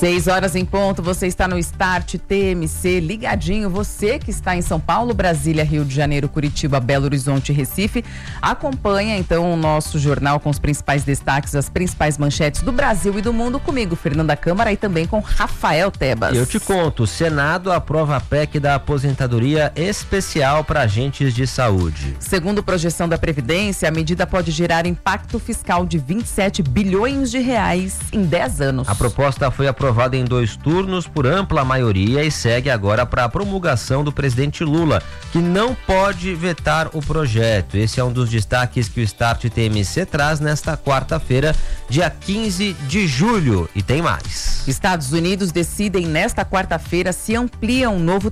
6h em ponto, você está no Start TMC, ligadinho, você que está em São Paulo, Brasília, Rio de Janeiro, Curitiba, Belo Horizonte e Recife, acompanha então o nosso jornal com os principais destaques, as principais manchetes do Brasil e do mundo, comigo, Fernanda Câmara, e também com Rafael Tebas. Eu te conto, o Senado aprova a PEC da aposentadoria especial para agentes de saúde. Segundo projeção da Previdência, a medida pode gerar impacto fiscal de 27 bilhões de reais em 10 anos. A proposta foi aprovada em 2 turnos por ampla maioria e segue agora para a promulgação do presidente Lula, que não pode vetar o projeto. Esse é um dos destaques que o Start TMC traz nesta quarta-feira, dia 15 de julho. E tem mais. Estados Unidos decidem nesta quarta-feira se amplia um novo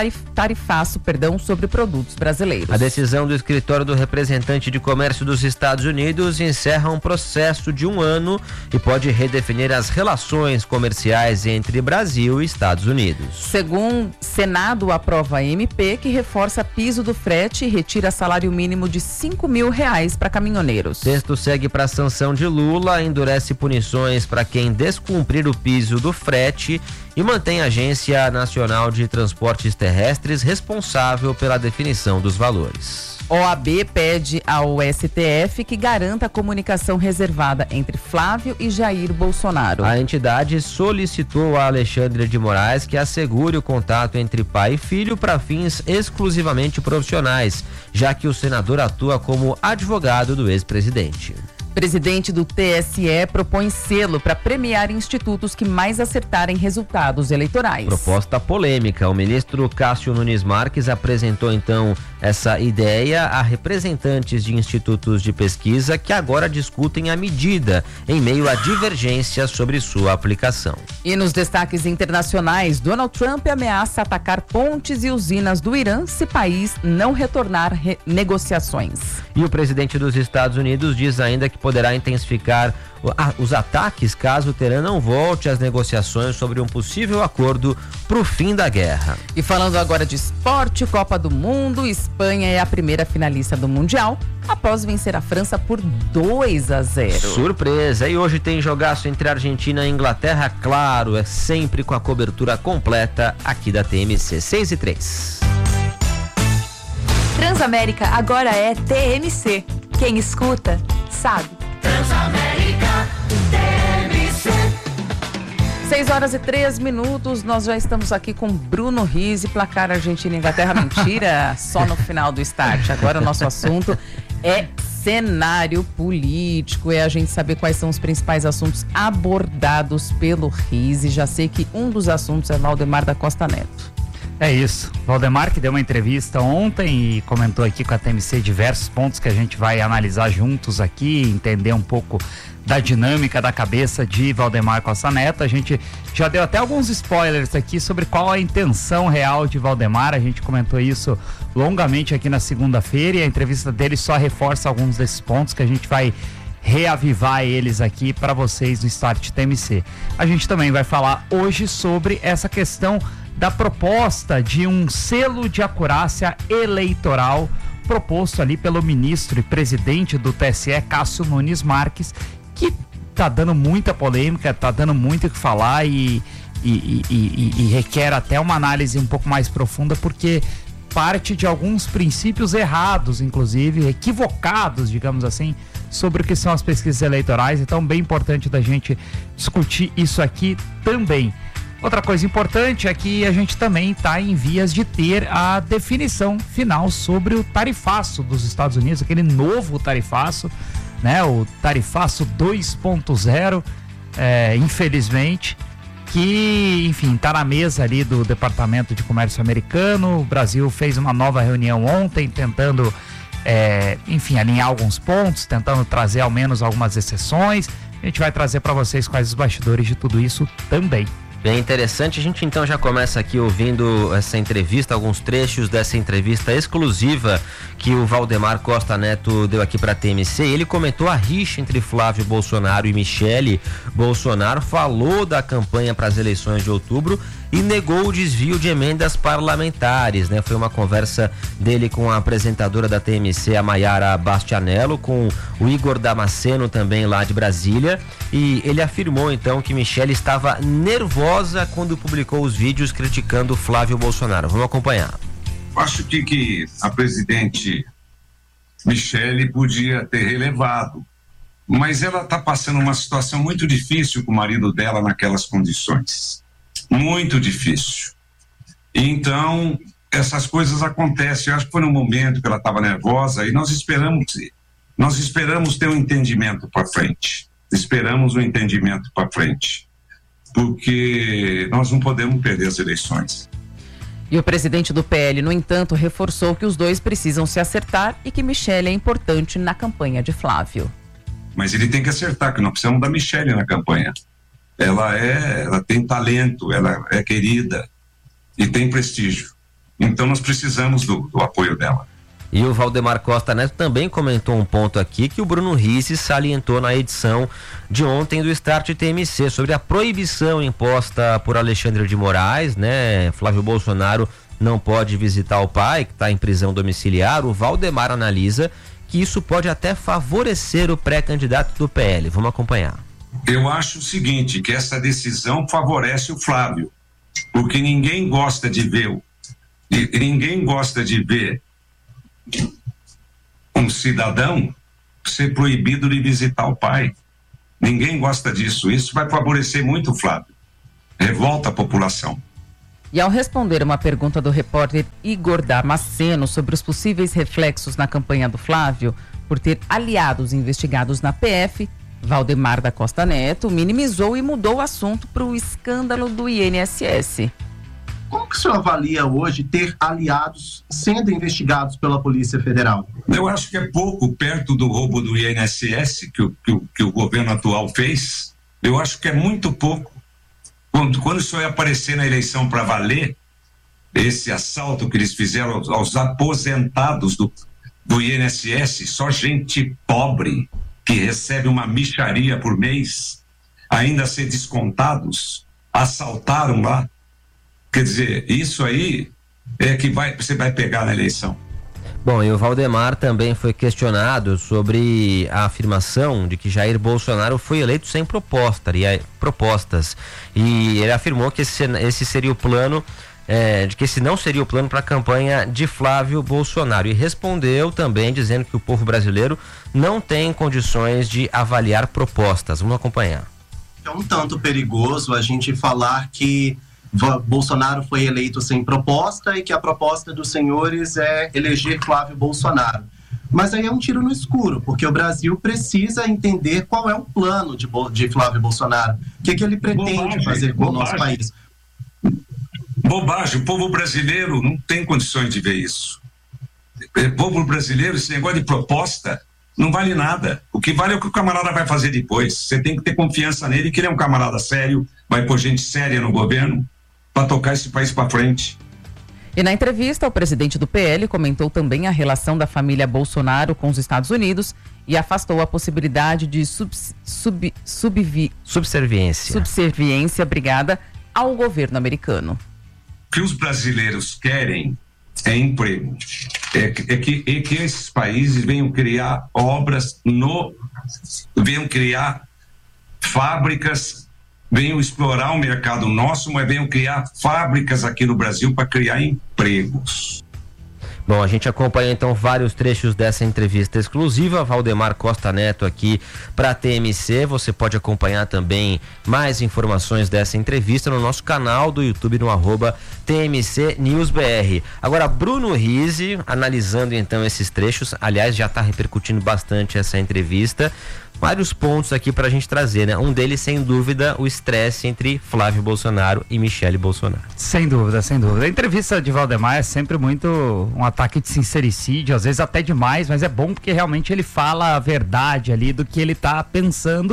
tarifaço sobre produtos brasileiros. A decisão do escritório do representante de comércio dos Estados Unidos encerra um processo de 1 ano e pode redefinir as relações comerciais entre Brasil e Estados Unidos. Segundo Senado aprova a MP que reforça piso do frete e retira salário mínimo de R$5 mil para caminhoneiros. O texto segue para a sanção de Lula, endurece punições para quem descumprir o piso do frete e mantém a Agência Nacional de Transportes Terrestres responsável pela definição dos valores. OAB pede ao STF que garanta a comunicação reservada entre Flávio e Jair Bolsonaro. A entidade solicitou a Alexandre de Moraes que assegure o contato entre pai e filho para fins exclusivamente profissionais, já que o senador atua como advogado do ex-presidente. Presidente do TSE propõe selo para premiar institutos que mais acertarem resultados eleitorais. Proposta polêmica. O ministro Cássio Nunes Marques apresentou então essa ideia a representantes de institutos de pesquisa que agora discutem a medida em meio a divergências sobre sua aplicação. E nos destaques internacionais, Donald Trump ameaça atacar pontes e usinas do Irã se o país não retornar negociações. E o presidente dos Estados Unidos diz ainda que poderá intensificar os ataques caso o Teherã não volte às negociações sobre um possível acordo para o fim da guerra. E falando agora de esporte, Copa do Mundo, Espanha é a primeira finalista do Mundial após vencer a França por 2-0. Surpresa! E hoje tem jogaço entre Argentina e Inglaterra, claro, é sempre com a cobertura completa aqui da TMC. 6h03. Transamérica agora é TMC. Quem escuta, sabe. Transamérica TMC. 6h03, nós já estamos aqui com Bruno Rizzi, placar Argentina e Inglaterra. Mentira, só no final do Start. Agora o nosso assunto é cenário político, é a gente saber quais são os principais assuntos abordados pelo Rizzi. Já sei que um dos assuntos é Valdemar da Costa Neto. É isso, Valdemar que deu uma entrevista ontem e comentou aqui com a TMC diversos pontos que a gente vai analisar juntos aqui, entender um pouco da dinâmica da cabeça de Valdemar Costa Neto. A gente já deu até alguns spoilers aqui sobre qual a intenção real de Valdemar, a gente comentou isso longamente aqui na segunda-feira e a entrevista dele só reforça alguns desses pontos que a gente vai reavivar eles aqui para vocês do Start TMC. A gente também vai falar hoje sobre essa questão da proposta de um selo de acurácia eleitoral proposto ali pelo ministro e presidente do TSE, Cássio Nunes Marques, que tá dando muita polêmica, tá dando muito o que falar e requer até uma análise um pouco mais profunda, porque parte de alguns princípios errados, inclusive equivocados, digamos assim, sobre o que são as pesquisas eleitorais. Então, bem importante da gente discutir isso aqui também. Outra coisa importante é que a gente também está em vias de ter a definição final sobre o tarifaço dos Estados Unidos, aquele novo tarifaço, né? O tarifaço 2.0, infelizmente, que, enfim, está na mesa ali do Departamento de Comércio americano. O Brasil fez uma nova reunião ontem, tentando, alinhar alguns pontos, tentando trazer ao menos algumas exceções. A gente vai trazer para vocês quais os bastidores de tudo isso também. Bem interessante, a gente então já começa aqui ouvindo essa entrevista, alguns trechos dessa entrevista exclusiva que o Valdemar Costa Neto deu aqui para a TMC. Ele comentou a rixa entre Flávio Bolsonaro e Michele Bolsonaro, falou da campanha para as eleições de outubro e negou o desvio de emendas parlamentares, né? Foi uma conversa dele com a apresentadora da TMC, a Maiara Bastianello, com o Igor Damasceno também lá de Brasília, e ele afirmou então que Michele estava nervosa quando publicou os vídeos criticando Flávio Bolsonaro. Vamos acompanhar. Acho que a presidente Michele podia ter relevado, mas ela está passando uma situação muito difícil com o marido dela naquelas condições. Muito difícil. Então, essas coisas acontecem. Eu acho que foi no momento que ela estava nervosa e nós esperamos ter um entendimento para frente. Esperamos um entendimento para frente. Porque nós não podemos perder as eleições. E o presidente do PL, no entanto, reforçou que os dois precisam se acertar e que Michele é importante na campanha de Flávio. Mas ele tem que acertar, que nós precisamos da Michele na campanha. Ela tem talento, ela é querida e tem prestígio. Então nós precisamos do apoio dela. E o Valdemar Costa Neto também comentou um ponto aqui que o Bruno Risse salientou na edição de ontem do Start TMC sobre a proibição imposta por Alexandre de Moraes, né? Flávio Bolsonaro não pode visitar o pai, que está em prisão domiciliar. O Valdemar analisa que isso pode até favorecer o pré-candidato do PL. Vamos acompanhar. Eu acho o seguinte, que essa decisão favorece o Flávio, porque ninguém gosta de ver um cidadão ser proibido de visitar o pai. Ninguém gosta disso. Isso vai favorecer muito o Flávio. Revolta a população. E ao responder uma pergunta do repórter Igor Damasceno sobre os possíveis reflexos na campanha do Flávio por ter aliados investigados na PF, Valdemar da Costa Neto minimizou e mudou o assunto para o escândalo do INSS. Como que o senhor avalia hoje ter aliados sendo investigados pela Polícia Federal? Eu acho que é pouco perto do roubo do INSS que o governo atual fez. Eu acho que é muito pouco. Quando isso ia aparecer na eleição para valer, esse assalto que eles fizeram aos aposentados do INSS, só gente pobre que recebe uma mixaria por mês, ainda a ser descontados, assaltaram lá. Quer dizer, isso aí é que você vai pegar na eleição. Bom, e o Valdemar também foi questionado sobre a afirmação de que Jair Bolsonaro foi eleito sem propostas. E ele afirmou que esse seria o plano, de que esse não seria o plano para a campanha de Flávio Bolsonaro. E respondeu também dizendo que o povo brasileiro não tem condições de avaliar propostas. Vamos acompanhar. É um tanto perigoso a gente falar que Bolsonaro foi eleito sem proposta e que a proposta dos senhores é eleger Flávio Bolsonaro. Mas aí é um tiro no escuro, porque o Brasil precisa entender qual é o plano de Flávio Bolsonaro. O que ele pretende fazer com o nosso país. Bobagem, o povo brasileiro não tem condições de ver isso. O povo brasileiro, esse negócio de proposta, não vale nada. O que vale é o que o camarada vai fazer depois. Você tem que ter confiança nele, que ele é um camarada sério, vai pôr gente séria no governo para tocar esse país para frente. E na entrevista, o presidente do PL comentou também a relação da família Bolsonaro com os Estados Unidos e afastou a possibilidade de subserviência ao governo americano. O que os brasileiros querem é emprego. É que esses países venham criar venham criar fábricas, venham explorar o mercado nosso, mas venham criar fábricas aqui no Brasil para criar empregos. Bom, a gente acompanha então vários trechos dessa entrevista exclusiva. Valdemar Costa Neto aqui para a TMC. Você pode acompanhar também mais informações dessa entrevista no nosso canal do YouTube no @TMC News BR. Agora, Bruno Risse analisando então esses trechos. Aliás, já está repercutindo bastante essa entrevista. Vários pontos aqui para a gente trazer, né? Um deles, sem dúvida, o estresse entre Flávio Bolsonaro e Michele Bolsonaro. Sem dúvida, sem dúvida. A entrevista de Valdemar é sempre muito um ataque de sincericídio, às vezes até demais, mas é bom porque realmente ele fala a verdade ali do que ele tá pensando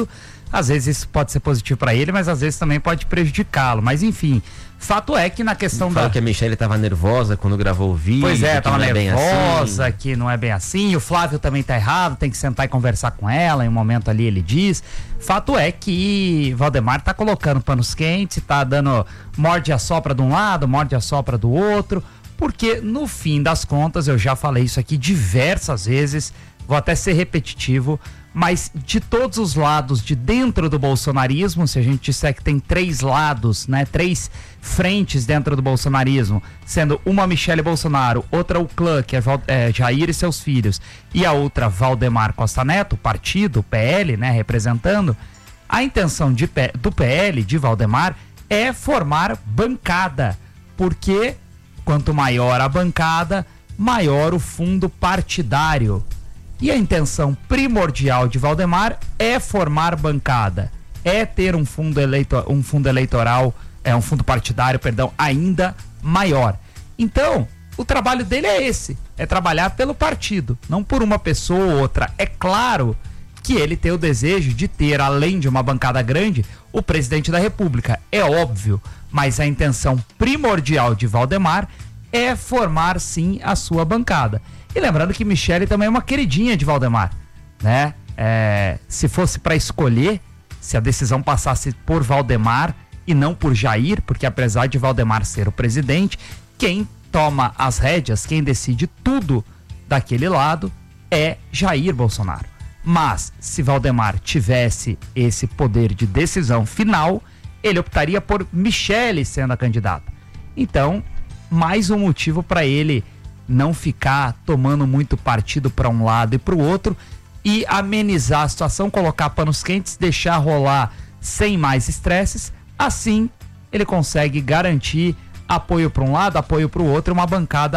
Às vezes isso pode ser positivo para ele, mas às vezes também pode prejudicá-lo. Mas enfim, fato é que na questão Fala que a Michelle estava nervosa quando gravou o vídeo. Pois é, estava nervosa, assim. que não é bem assim. O Flávio também tá errado, tem que sentar e conversar com ela. Em um momento ali ele diz. Fato é que Valdemar tá colocando panos quentes, tá dando morde a sopra de um lado, morde a sopra do outro. Porque no fim das contas, eu já falei isso aqui diversas vezes, vou até ser repetitivo, mas de todos os lados de dentro do bolsonarismo, se a gente disser que tem 3 lados, né, 3 frentes dentro do bolsonarismo, sendo uma Michelle Bolsonaro, outra o clã, que é Jair e seus filhos, e a outra Valdemar Costa Neto, partido, PL, né, representando, a intenção do PL, de Valdemar, é formar bancada, porque quanto maior a bancada, maior o fundo partidário. E a intenção primordial de Valdemar é formar bancada, é ter um fundo eleitoral, um fundo partidário, perdão, ainda maior. Então, o trabalho dele é esse, é trabalhar pelo partido, não por uma pessoa ou outra. É claro que ele tem o desejo de ter, além de uma bancada grande, o presidente da República, é óbvio, mas a intenção primordial de Valdemar é formar sim a sua bancada. E lembrando que Michelle também é uma queridinha de Valdemar, né? Se fosse para escolher, se a decisão passasse por Valdemar e não por Jair, porque apesar de Valdemar ser o presidente, quem toma as rédeas, quem decide tudo daquele lado é Jair Bolsonaro. Mas se Valdemar tivesse esse poder de decisão final, ele optaria por Michelle sendo a candidata. Então, mais um motivo para ele não ficar tomando muito partido para um lado e para o outro e amenizar a situação, colocar panos quentes, deixar rolar sem mais estresses. Assim, ele consegue garantir apoio para um lado, apoio para o outro, uma bancada